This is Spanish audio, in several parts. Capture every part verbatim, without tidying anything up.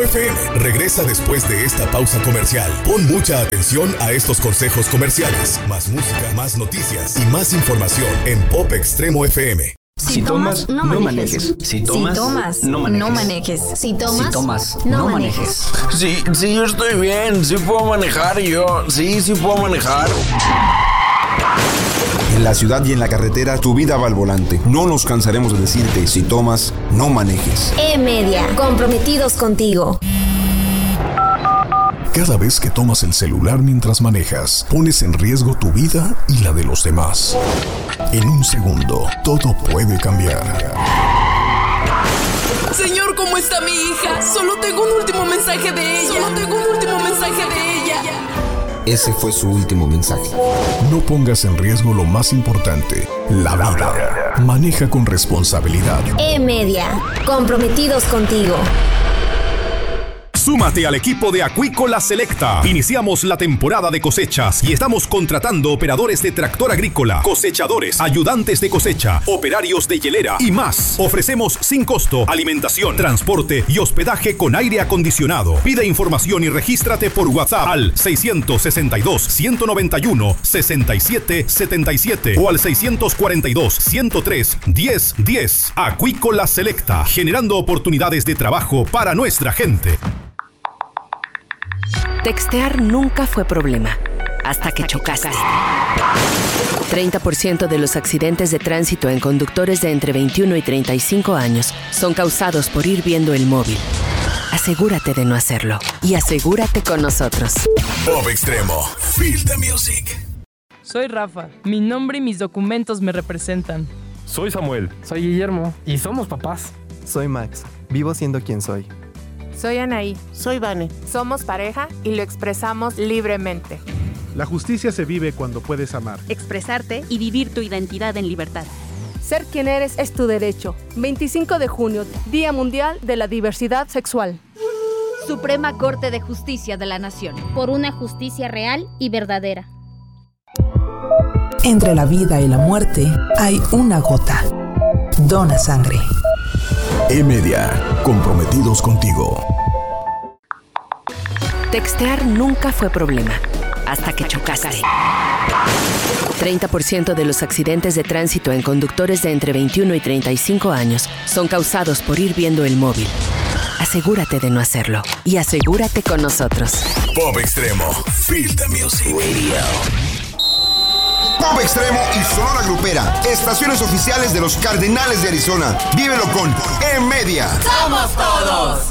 F M regresa después de esta pausa comercial. Pon mucha atención a estos consejos comerciales. Más música, más noticias y más información en Pop Extremo F M. Si, si tomas, tomas, no manejes. Si tomas, si tomas no manejes. No manejes. Si tomas, si tomas no, no manejes. Sí, sí, yo estoy bien. Sí puedo manejar yo. Sí, sí puedo manejar. En la ciudad y en la carretera, tu vida va al volante. No nos cansaremos de decirte, si tomas, no manejes. E-Media, comprometidos contigo. Cada vez que tomas el celular mientras manejas, pones en riesgo tu vida y la de los demás. En un segundo, todo puede cambiar. Señor, ¿cómo está mi hija? Solo tengo un último mensaje de ella. Solo tengo un último mensaje de ella. Ese fue su último mensaje. No pongas en riesgo lo más importante, la vida. Maneja con responsabilidad. E-Media, comprometidos contigo. Súmate al equipo de Acuícola Selecta. Iniciamos la temporada de cosechas y estamos contratando operadores de tractor agrícola, cosechadores, ayudantes de cosecha, operarios de hielera y más. Ofrecemos sin costo alimentación, transporte y hospedaje con aire acondicionado. Pide información y regístrate por WhatsApp al seiscientos sesenta y dos, ciento noventa y uno, sesenta y siete setenta y siete o al seiscientos cuarenta y dos, ciento tres, diez diez. Acuícola Selecta, generando oportunidades de trabajo para nuestra gente. Textear nunca fue problema, hasta que chocaste. treinta por ciento de los accidentes de tránsito en conductores de entre veintiuno y treinta y cinco años son causados por ir viendo el móvil. Asegúrate de no hacerlo y asegúrate con nosotros. Pop Extremo, feel the music. Soy Rafa, mi nombre y mis documentos me representan. Soy Samuel. Soy Guillermo y somos papás. Soy Max, vivo siendo quien soy. Soy Anaí. Soy Vane. Somos pareja y lo expresamos libremente. La justicia se vive cuando puedes amar, expresarte y vivir tu identidad en libertad. Ser quien eres es tu derecho. veinticinco de junio, Día Mundial de la Diversidad Sexual. Suprema Corte de Justicia de la Nación. Por una justicia real y verdadera. Entre la vida y la muerte hay una gota. Dona sangre. E-Media, comprometidos contigo. Textear nunca fue problema, hasta que chocaste. treinta por ciento de los accidentes de tránsito en conductores de entre veintiuno y treinta y cinco años son causados por ir viendo el móvil. Asegúrate de no hacerlo y asegúrate con nosotros. Pop Extremo, feel the music. Radio. Pop Extremo y Sonora Grupera, estaciones oficiales de los Cardenales de Arizona. Vívelo con E-Media. ¡Somos todos!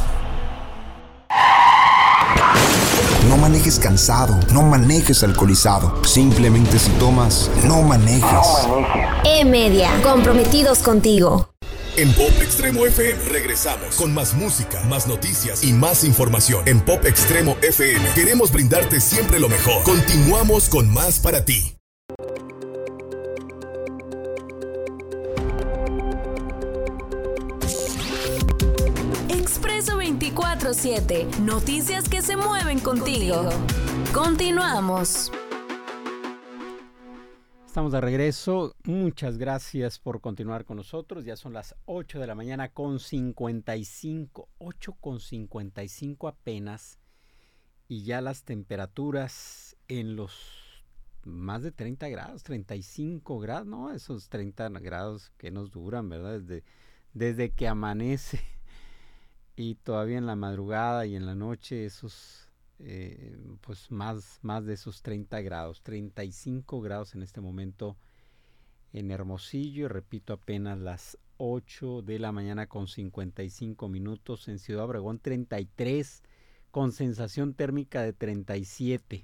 No manejes cansado, no manejes alcoholizado. Simplemente si tomas, no manejes. No manejes. E-Media, comprometidos contigo. En Pop Extremo F M regresamos con más música, más noticias y más información. En Pop Extremo F M queremos brindarte siempre lo mejor. Continuamos con más para ti. Expreso veinticuatro siete. Noticias que se mueven contigo. contigo. Continuamos. Estamos de regreso. Muchas gracias por continuar con nosotros. Ya son las ocho de la mañana con cincuenta y cinco. ocho con cincuenta y cinco apenas. Y ya las temperaturas en los más de treinta grados, treinta y cinco grados, ¿no? Esos treinta grados que nos duran, ¿verdad? Desde, desde que amanece. Y todavía en la madrugada y en la noche esos, eh, pues más, más de esos treinta grados, treinta y cinco grados en este momento en Hermosillo. Y repito, apenas las ocho de la mañana con cincuenta y cinco minutos. En Ciudad Obregón treinta y tres con sensación térmica de treinta y siete.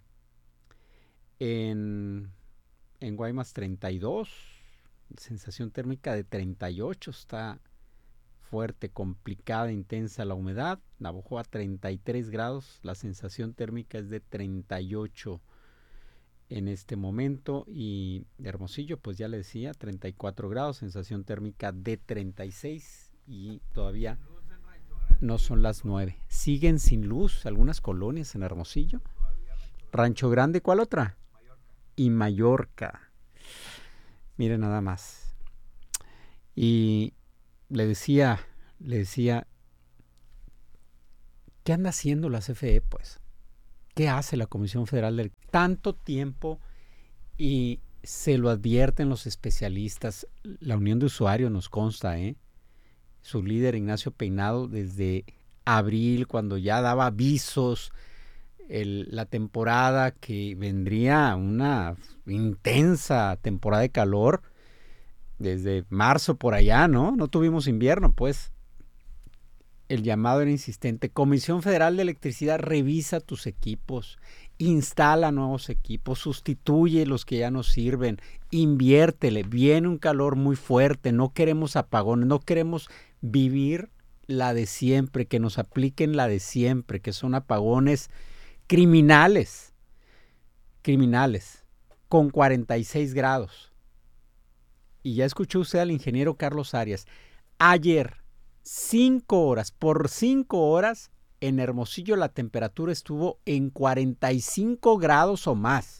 En, en Guaymas treinta y dos, sensación térmica de treinta y ocho. Está fuerte, complicada, intensa la humedad. Navojoa treinta y tres grados, la sensación térmica es de treinta y ocho en este momento. Y Hermosillo, pues ya le decía, treinta y cuatro grados, sensación térmica de treinta y seis, y todavía no son las nueve. Siguen sin luz algunas colonias en Hermosillo. Rancho Grande, ¿cuál otra? Y Mallorca. Miren nada más. Y le decía, le decía ¿qué anda haciendo la C F E, pues? ¿Qué hace la Comisión Federal del tanto tiempo? Y se lo advierten los especialistas. La Unión de Usuarios nos consta, ¿eh? Su líder Ignacio Peinado desde abril, cuando ya daba avisos, el, la temporada que vendría, una intensa temporada de calor, desde marzo por allá, ¿no? No tuvimos invierno, pues. El llamado era insistente. Comisión Federal de Electricidad, revisa tus equipos, instala nuevos equipos, sustituye los que ya no sirven, inviértele. Viene un calor muy fuerte, no queremos apagones, no queremos vivir la de siempre, que nos apliquen la de siempre, que son apagones criminales, criminales, con cuarenta y seis grados. Y ya escuchó usted al ingeniero Carlos Arias. Ayer, cinco horas, por cinco horas, en Hermosillo la temperatura estuvo en cuarenta y cinco grados o más.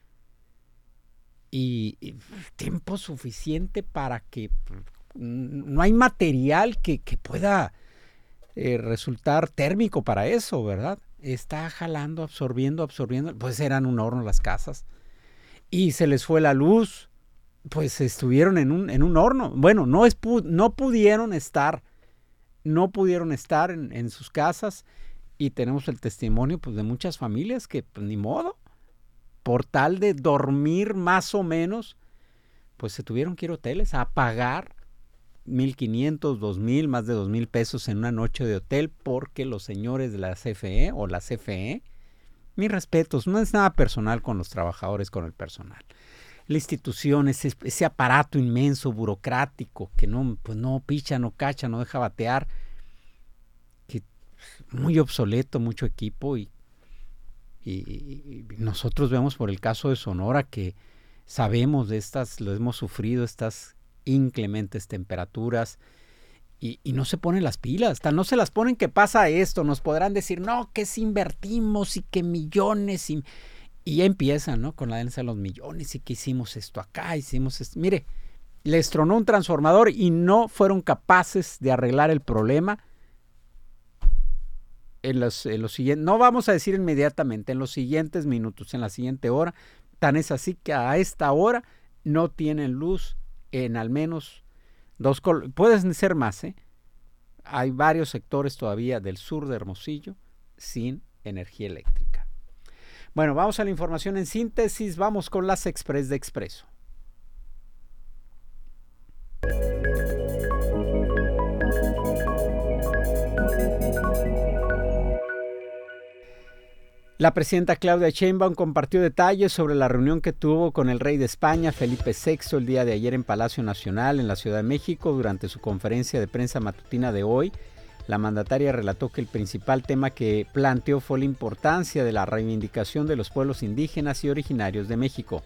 Y, y tiempo suficiente para que no hay material que, que pueda eh, resultar térmico para eso, ¿verdad? Está jalando, absorbiendo, absorbiendo. Pues eran un horno las casas. Y se les fue la luz. Pues estuvieron en un, en un horno. Bueno, no, es, no pudieron estar, no pudieron estar en, en sus casas, y tenemos el testimonio, pues, de muchas familias que, pues, ni modo, por tal de dormir más o menos, pues se tuvieron que ir a hoteles a pagar mil quinientos, dos mil, más de dos mil pesos en una noche de hotel, porque los señores de la C F E o la C F E, mis respetos, no es nada personal con los trabajadores, con el personal. La institución, ese, ese aparato inmenso, burocrático, que no, pues no picha, no cacha, no deja batear, que muy obsoleto, mucho equipo, y, y, y nosotros vemos por el caso de Sonora que sabemos de estas, lo hemos sufrido, estas inclementes temperaturas, y, y no se ponen las pilas, tal no se las ponen que pasa esto, nos podrán decir, no, que si invertimos y que millones y... Y ya empiezan, ¿no? Con la densa de los millones, y que hicimos esto acá, hicimos esto. Mire, les tronó un transformador y no fueron capaces de arreglar el problema en los, en los siguientes, no vamos a decir inmediatamente, en los siguientes minutos, en la siguiente hora. Tan es así que a esta hora no tienen luz en al menos dos, col- pueden ser más, ¿eh? Hay varios sectores todavía del sur de Hermosillo sin energía eléctrica. Bueno, vamos a la información en síntesis, vamos con las Express de Expreso. La presidenta Claudia Sheinbaum compartió detalles sobre la reunión que tuvo con el rey de España, Felipe sexto, el día de ayer en Palacio Nacional, en la Ciudad de México. Durante su conferencia de prensa matutina de hoy, la mandataria relató que el principal tema que planteó fue la importancia de la reivindicación de los pueblos indígenas y originarios de México.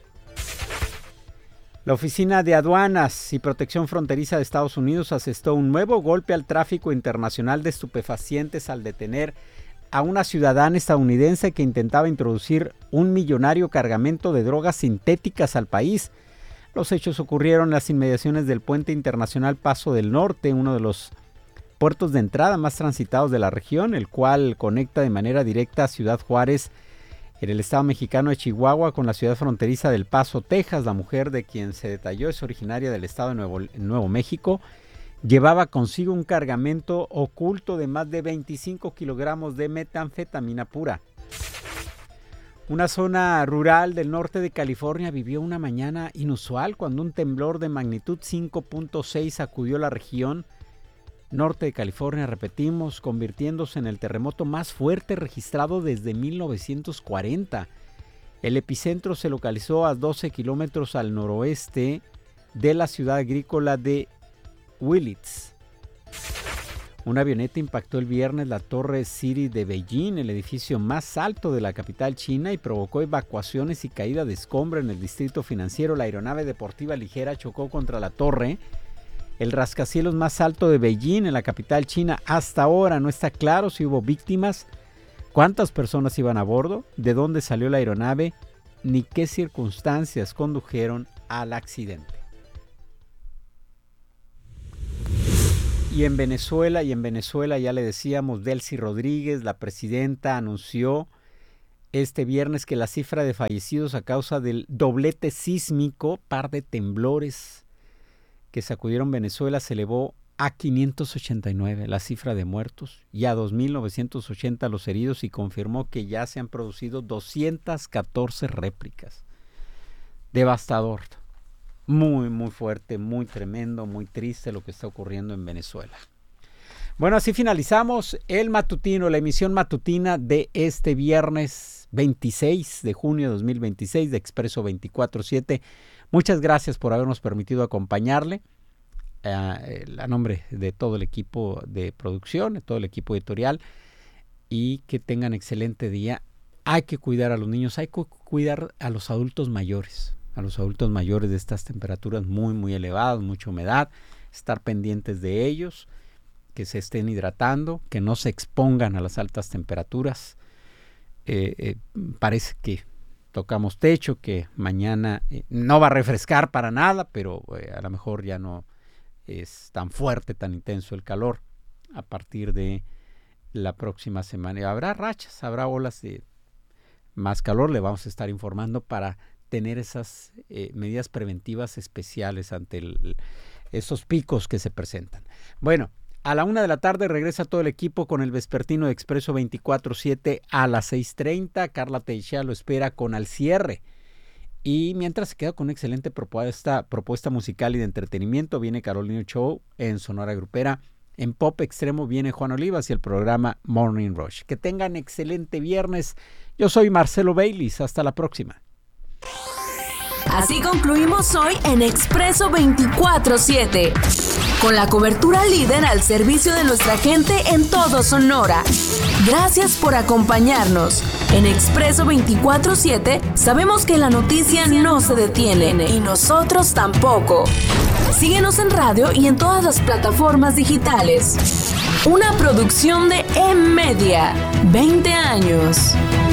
La Oficina de Aduanas y Protección Fronteriza de Estados Unidos asestó un nuevo golpe al tráfico internacional de estupefacientes al detener a una ciudadana estadounidense que intentaba introducir un millonario cargamento de drogas sintéticas al país. Los hechos ocurrieron en las inmediaciones del Puente Internacional Paso del Norte, uno de los puertos de entrada más transitados de la región, el cual conecta de manera directa a Ciudad Juárez, en el estado mexicano de Chihuahua, con la ciudad fronteriza del Paso, Texas. La mujer, de quien se detalló es originaria del estado de Nuevo, Nuevo México, llevaba consigo un cargamento oculto de más de veinticinco kilogramos de metanfetamina pura. Una zona rural del norte de California vivió una mañana inusual cuando un temblor de magnitud cinco punto seis sacudió la región norte de California, repetimos, convirtiéndose en el terremoto más fuerte registrado desde mil novecientos cuarenta. El epicentro se localizó a doce kilómetros al noroeste de la ciudad agrícola de Willits. Una avioneta impactó el viernes la Torre City de Beijing, el edificio más alto de la capital china, y provocó evacuaciones y caída de escombro en el distrito financiero. La aeronave deportiva ligera chocó contra la torre, el rascacielos más alto de Beijing, en la capital china. Hasta ahora no está claro si hubo víctimas, cuántas personas iban a bordo, de dónde salió la aeronave, ni qué circunstancias condujeron al accidente. Y en Venezuela, y en Venezuela ya le decíamos, Delcy Rodríguez, la presidenta, anunció este viernes que la cifra de fallecidos a causa del doblete sísmico, par de temblores que sacudieron Venezuela, se elevó a quinientos ochenta y nueve la cifra de muertos y a dos mil novecientos ochenta los heridos, y confirmó que ya se han producido doscientas catorce réplicas. Devastador, muy muy fuerte, muy tremendo, muy triste lo que está ocurriendo en Venezuela. Bueno, así finalizamos el matutino, la emisión matutina de este viernes veintiséis de junio de dos mil veintiséis de Expreso veinticuatro siete. Muchas gracias por habernos permitido acompañarle. Uh, a nombre de todo el equipo de producción, de todo el equipo editorial, y que tengan excelente día. Hay que cuidar a los niños, hay que cuidar a los adultos mayores, a los adultos mayores de estas temperaturas muy muy elevadas, mucha humedad, estar pendientes de ellos, que se estén hidratando, que no se expongan a las altas temperaturas. Eh, eh, parece que tocamos techo, que mañana eh, no va a refrescar para nada, pero eh, a lo mejor ya no es tan fuerte, tan intenso el calor. A partir de la próxima semana habrá rachas, habrá olas de más calor. Le vamos a estar informando para tener esas eh, medidas preventivas especiales ante el, esos picos que se presentan. Bueno, a la una de la tarde regresa todo el equipo con el vespertino de Expreso veinticuatro siete a las seis treinta. Carla Teixeira lo espera con Al Cierre. Y mientras se queda con una excelente propuesta, propuesta musical y de entretenimiento, viene Carolina Show en Sonora Grupera. En Pop Extremo viene Juan Olivas y el programa Morning Rush. Que tengan excelente viernes. Yo soy Marcelo Baylis. Hasta la próxima. Así concluimos hoy en Expreso veinticuatro siete, con la cobertura líder al servicio de nuestra gente en todo Sonora. Gracias por acompañarnos. En Expreso veinticuatro siete sabemos que la noticia no se detiene y nosotros tampoco. Síguenos en radio y en todas las plataformas digitales. Una producción de E-Media. veinte años.